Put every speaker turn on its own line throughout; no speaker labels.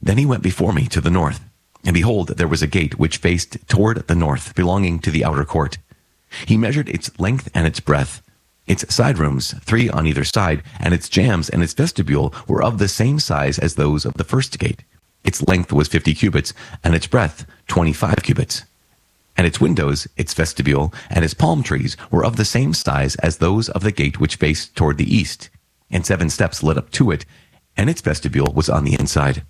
Then he went before me to the north, and behold, there was a gate which faced toward the north, belonging to the outer court. He measured its length and its breadth. Its side rooms, 3 on either side, and its jambs and its vestibule were of the same size as those of the first gate. Its length was 50 cubits, and its breadth 25 cubits. And its windows, its vestibule, and its palm trees were of the same size as those of the gate which faced toward the east, and 7 steps led up to it, and its vestibule was on the inside.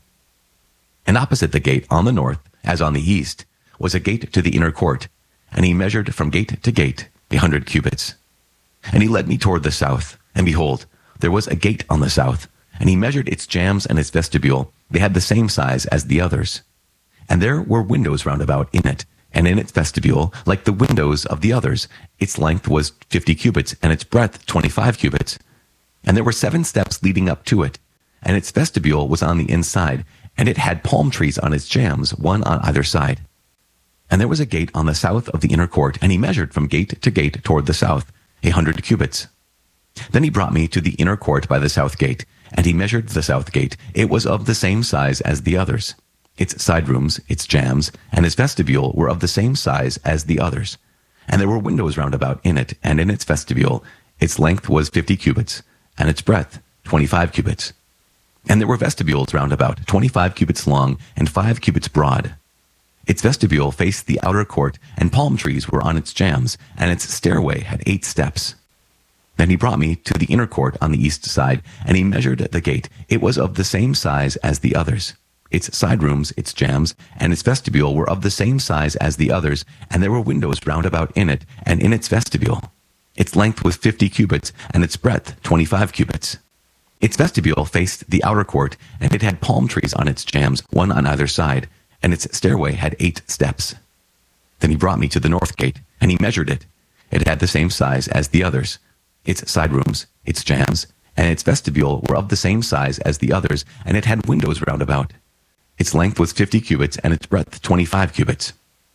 And opposite the gate on the north, as on the east, was a gate to the inner court, and he measured from gate to gate 100 cubits. And he led me toward the south, and behold, there was a gate on the south, and he measured its jambs and its vestibule. They had the same size as the others. And there were windows round about in it, and in its vestibule, like the windows of the others. Its length was 50 cubits, and its breadth 25 cubits. And there were 7 steps leading up to it, and its vestibule was on the inside, and it had palm trees on its jambs, 1 on either side. And there was a gate on the south of the inner court, and he measured from gate to gate toward the south 100 cubits. Then he brought me to the inner court by the south gate, and he measured the south gate. It was of the same size as the others. Its side rooms, its jambs, and its vestibule were of the same size as the others. And there were windows round about in it, and in its vestibule. Its length was 50 cubits, and its breadth 25 cubits. And there were vestibules round about, 25 cubits long, and 5 cubits broad. Its vestibule faced the outer court, and palm trees were on its jambs, and its stairway had 8 steps. Then he brought me to the inner court on the east side, and he measured the gate. It was of the same size as the others. Its side rooms, its jambs, and its vestibule were of the same size as the others, and there were windows round about in it, and in its vestibule. Its length was 50 cubits, and its breadth 25 cubits. Its vestibule faced the outer court, and it had palm trees on its jambs, 1 on either side, and its stairway had 8 steps. Then he brought me to the north gate, and he measured it. It had the same size as the others. Its side rooms, its jambs, and its vestibule were of the same size as the others, and it had windows round about. Its length was 50 cubits, and its breadth 25 cubits.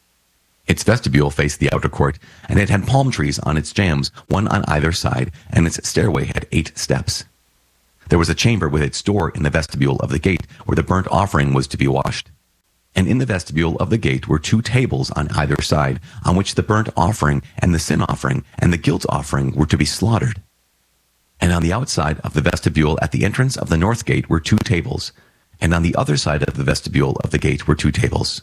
Its vestibule faced the outer court, and it had palm trees on its jambs, 1 on either side, and its stairway had 8 steps. There was a chamber with its door in the vestibule of the gate, where the burnt offering was to be washed. And in the vestibule of the gate were 2 tables on either side, on which the burnt offering and the sin offering and the guilt offering were to be slaughtered. And on the outside of the vestibule at the entrance of the north gate were 2 tables, and on the other side of the vestibule of the gate were 2 tables.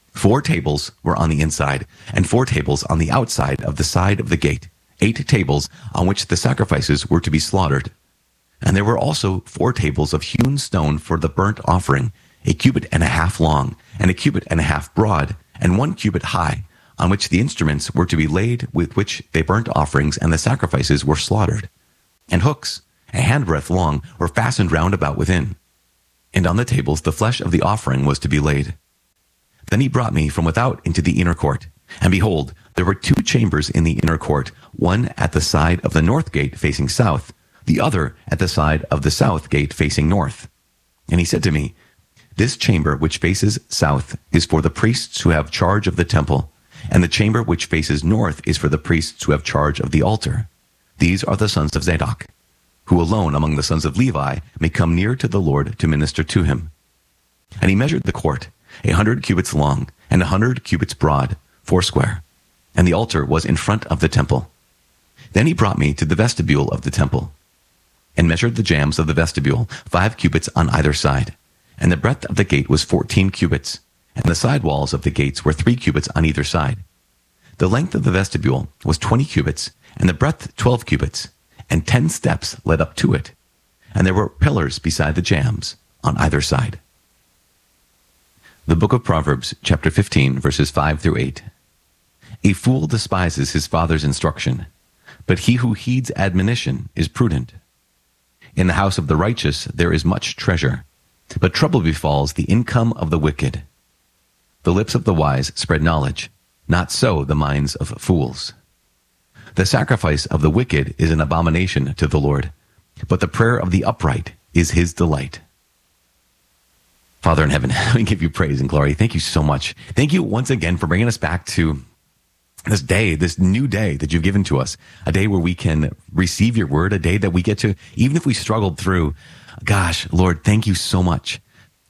4 tables were on the inside, and 4 tables on the outside of the side of the gate, 8 tables on which the sacrifices were to be slaughtered. And there were also 4 tables of hewn stone for the burnt offering, 1.5 cubits long, and 1.5 cubits broad, and 1 cubit high, on which the instruments were to be laid with which the burnt offerings and the sacrifices were slaughtered. And hooks, 1 handbreadth long, were fastened round about within. And on the tables the flesh of the offering was to be laid. Then he brought me from without into the inner court, and behold, there were 2 chambers in the inner court, one at the side of the north gate facing south, the other at the side of the south gate facing north. And he said to me, This chamber which faces south is for the priests who have charge of the temple, and the chamber which faces north is for the priests who have charge of the altar. These are the sons of Zadok, who alone among the sons of Levi may come near to the Lord to minister to him. And he measured the court, 100 cubits long, and 100 cubits broad, foursquare, and the altar was in front of the temple. Then he brought me to the vestibule of the temple, and measured the jambs of the vestibule, 5 cubits on either side. And the breadth of the gate was 14 cubits, and the side walls of the gates were 3 cubits on either side. The length of the vestibule was 20 cubits, and the breadth 12 cubits, and 10 steps led up to it. And there were pillars beside the jambs on either side. The book of Proverbs, chapter 15, verses 5 through 8. A fool despises his father's instruction, but he who heeds admonition is prudent. In the house of the righteous there is much treasure, but trouble befalls the income of the wicked. The lips of the wise spread knowledge, not so the minds of fools. The sacrifice of the wicked is an abomination to the Lord, but the prayer of the upright is his delight. Father in heaven, we give you praise and glory. Thank you so much. Thank you once again for bringing us back to this day, this new day that you've given to us, a day where we can receive your word, a day that we get to, even if we struggled through, gosh, Lord, thank you so much.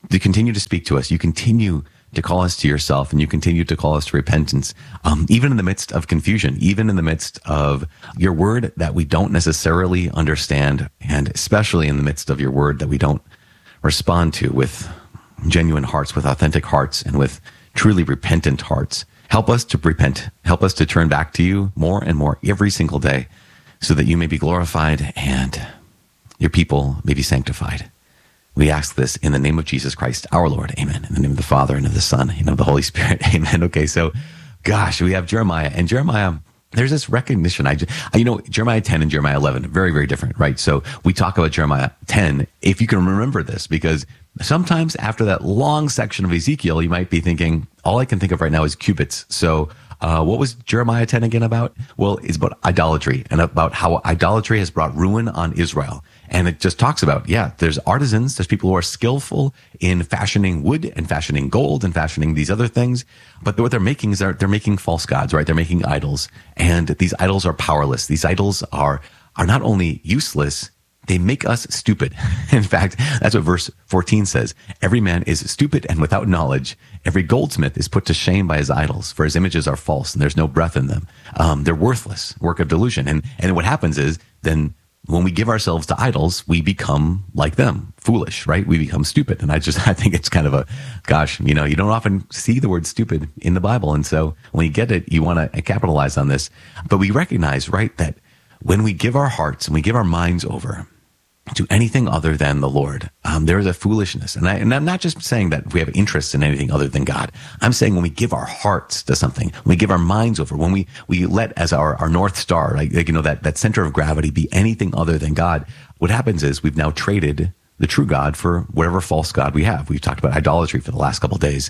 You continue to speak to us. You continue to call us to yourself, and you continue to call us to repentance, even in the midst of confusion, even in the midst of your word that we don't necessarily understand, and especially in the midst of your word that we don't respond to with genuine hearts, with authentic hearts, and with truly repentant hearts. Help us to repent. Help us to turn back to you more and more every single day, so that you may be glorified and your people may be sanctified. We ask this in the name of Jesus Christ, our Lord. Amen. In the name of the Father, and of the Son, and of the Holy Spirit. Amen. Okay, so, gosh, we have Jeremiah. And Jeremiah, there's this recognition. Jeremiah 10 and Jeremiah 11, very, very different, right? So we talk about Jeremiah 10, if you can remember this, because sometimes after that long section of Ezekiel, you might be thinking, all I can think of right now is cubits. So what was Jeremiah 10 again about? Well, it's about idolatry, and about how idolatry has brought ruin on Israel. And it just talks about, there's artisans, there's people who are skillful in fashioning wood and fashioning gold and fashioning these other things. But what they're making is they're making false gods, right? They're making idols. And these idols are powerless. These idols are not only useless, they make us stupid. In fact, that's what verse 14 says. Every man is stupid and without knowledge. Every goldsmith is put to shame by his idols, for his images are false and there's no breath in them. They're worthless, work of delusion. And what happens is then when we give ourselves to idols, we become like them, foolish, right? We become stupid. And I think it's kind of you don't often see the word stupid in the Bible. And so when you get it, you want to capitalize on this. But we recognize, right, that when we give our hearts and we give our minds over to anything other than the Lord, there is a foolishness. And I'm not just saying that we have interest in anything other than God. I'm saying when we give our hearts to something, when we give our minds over, when we let as our North Star, that center of gravity be anything other than God, what happens is we've now traded the true God for whatever false God we have. We've talked about idolatry for the last couple of days.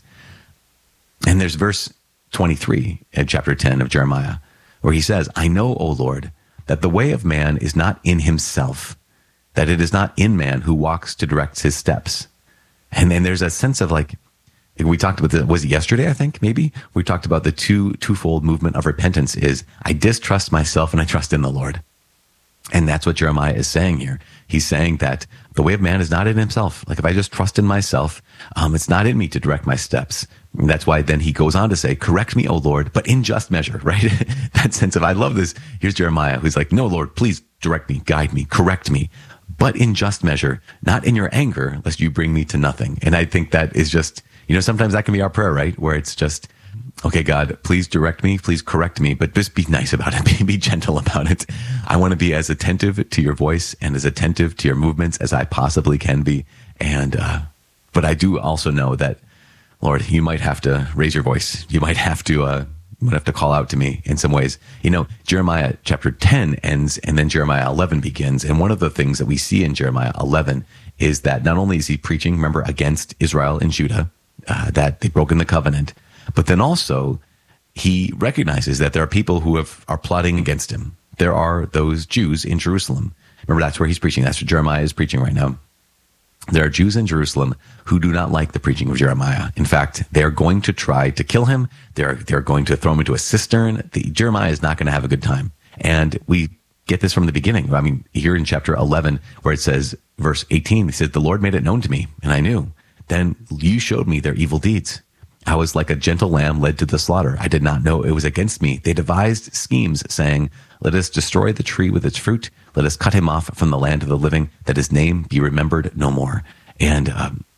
And there's verse 23 in chapter 10 of Jeremiah, where he says, I know, O Lord, that the way of man is not in himself, that it is not in man who walks to direct his steps. And then there's a sense of we talked about was it yesterday, I think, maybe? We talked about the twofold movement of repentance is I distrust myself and I trust in the Lord. And that's what Jeremiah is saying here. He's saying that the way of man is not in himself. Like if I just trust in myself, it's not in me to direct my steps. And that's why then he goes on to say, correct me, O Lord, but in just measure, right? That sense of, I love this. Here's Jeremiah, who's like, no, Lord, please direct me, guide me, correct me, but in just measure, not in your anger, lest you bring me to nothing. And I think that is just, sometimes that can be our prayer, right? Where it's just, okay, God, please direct me, please correct me, but just be nice about it, be gentle about it. I want to be as attentive to your voice and as attentive to your movements as I possibly can be. And, but I do also know that, Lord, you might have to raise your voice. You might have to call out to me in some ways. Jeremiah chapter 10 ends and then Jeremiah 11 begins. And one of the things that we see in Jeremiah 11 is that not only is he preaching, remember, against Israel and Judah, that they've broken the covenant, but then also he recognizes that there are people who are plotting against him. There are those Jews in Jerusalem. Remember, that's where he's preaching. That's where Jeremiah is preaching right now. There are Jews in Jerusalem who do not like the preaching of Jeremiah. In fact, they're going to try to kill him. They're going to throw him into a cistern. Jeremiah is not going to have a good time. And we get this from the beginning. I mean, here in chapter 11, where it says, verse 18, he said, the Lord made it known to me, and I knew. Then you showed me their evil deeds. I was like a gentle lamb led to the slaughter. I did not know it was against me. They devised schemes saying, let us destroy the tree with its fruit. Let us cut him off from the land of the living, that his name be remembered no more. And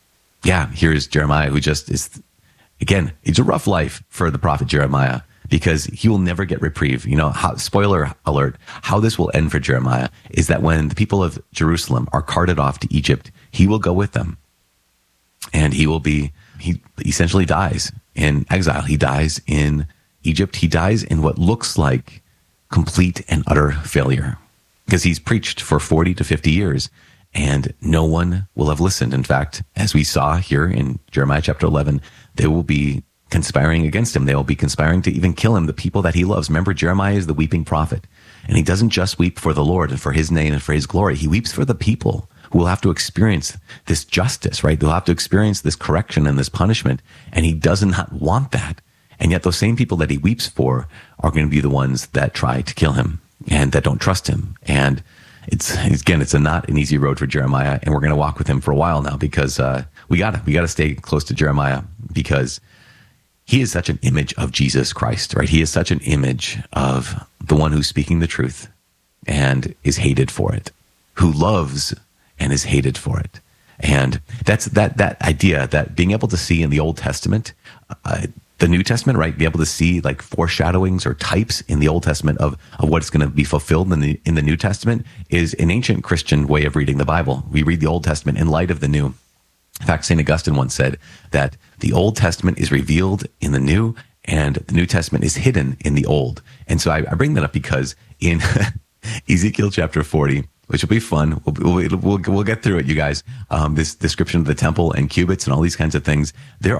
here's Jeremiah, who just is, again, it's a rough life for the prophet Jeremiah, because he will never get reprieve. Spoiler alert, how this will end for Jeremiah is that when the people of Jerusalem are carted off to Egypt, he will go with them. And he essentially dies in exile. He dies in Egypt. He dies in what looks like complete and utter failure, because he's preached for 40 to 50 years and no one will have listened. In fact, as we saw here in Jeremiah chapter 11, they will be conspiring against him. They will be conspiring to even kill him, the people that he loves. Remember, Jeremiah is the weeping prophet, and he doesn't just weep for the Lord and for his name and for his glory. He weeps for the people who will have to experience this justice, right? They'll have to experience this correction and this punishment, and he does not want that. And yet those same people that he weeps for are going to be the ones that try to kill him and that don't trust him. And it's not an easy road for Jeremiah, and we're going to walk with him for a while now, because we gotta stay close to Jeremiah because he is such an image of Jesus Christ, right? He is such an image of the one who's speaking the truth and is hated for it, who loves and is hated for it. And that's that idea that being able to see in the Old Testament, the New Testament, right? Be able to see like foreshadowings or types in the Old Testament of what's going to be fulfilled in the New Testament is an ancient Christian way of reading the Bible. We read the Old Testament in light of the New. In fact, St. Augustine once said that the Old Testament is revealed in the New and the New Testament is hidden in the Old. And so I bring that up because in Ezekiel chapter 40, which will be fun. We'll get through it, you guys. This description of the temple and cubits and all these kinds of things. There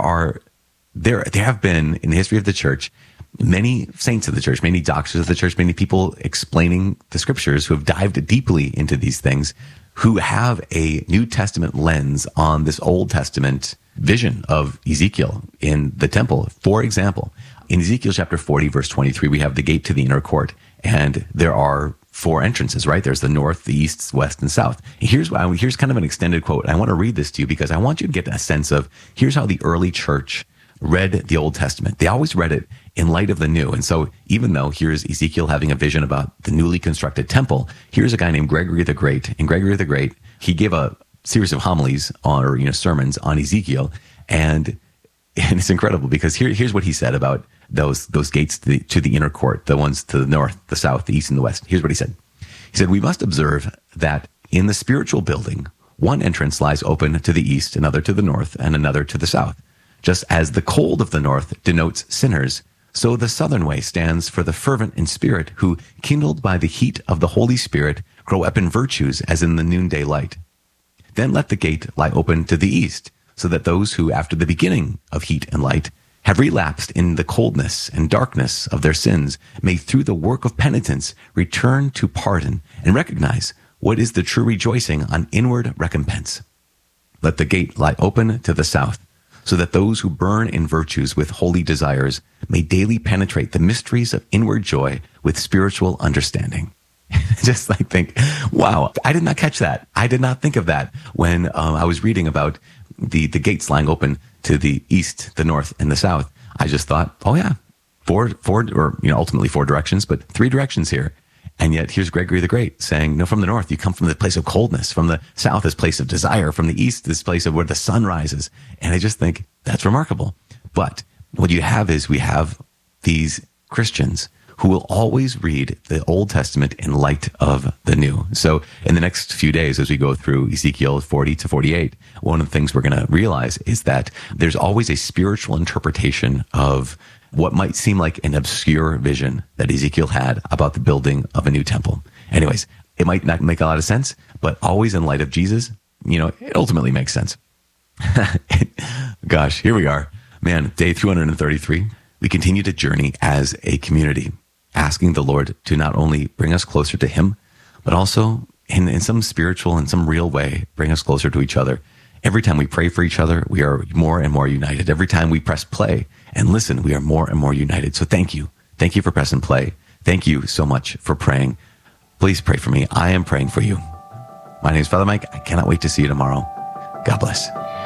have been in the history of the church many saints of the church, many doctors of the church, many people explaining the scriptures who have dived deeply into these things, who have a New Testament lens on this Old Testament vision of Ezekiel in the temple. For example, in Ezekiel chapter 40, verse 23, we have the gate to the inner court, and there are 4 entrances, right? There's the north, the east, west, and south. Here's kind of an extended quote. I want to read this to you because I want you to get a sense of here's how the early church read the Old Testament. They always read it in light of the new. And so even though here's Ezekiel having a vision about the newly constructed temple, here's a guy named Gregory the Great. And Gregory the Great, he gave a series of homilies or sermons on Ezekiel. And it's incredible because here's what he said about those gates to the inner court, the ones to the north, the south, the east, and the west. Here's what he said. He said, "We must observe that in the spiritual building, one entrance lies open to the east, another to the north, and another to the south. Just as the cold of the north denotes sinners, so the southern way stands for the fervent in spirit who, kindled by the heat of the Holy Spirit, grow up in virtues as in the noonday light. Then let the gate lie open to the east, so that those who, after the beginning of heat and light, have relapsed in the coldness and darkness of their sins, may through the work of penitence return to pardon and recognize what is the true rejoicing on inward recompense. Let the gate lie open to the south, so that those who burn in virtues with holy desires may daily penetrate the mysteries of inward joy with spiritual understanding." Just like think, wow, I did not catch that. I did not think of that when I was reading about the gates lying open to the east, the north, and the south. I just thought, oh yeah, four, or ultimately 4 directions, but 3 directions here. And yet here's Gregory the Great saying, no, from the north, you come from the place of coldness. From the south, this place of desire. From the east, this place of where the sun rises. And I just think that's remarkable. But what you have is we have these Christians who will always read the Old Testament in light of the New. So in the next few days, as we go through Ezekiel 40 to 48, one of the things we're going to realize is that there's always a spiritual interpretation of what might seem like an obscure vision that Ezekiel had about the building of a new temple. Anyways, it might not make a lot of sense, but always in light of Jesus, it ultimately makes sense. Gosh, here we are. Man, day 233. We continue to journey as a community, asking the Lord to not only bring us closer to Him, but also in some spiritual and some real way, bring us closer to each other. Every time we pray for each other, we are more and more united. Every time we press play and listen, we are more and more united. So thank you. Thank you for pressing play. Thank you so much for praying. Please pray for me. I am praying for you. My name is Father Mike. I cannot wait to see you tomorrow. God bless.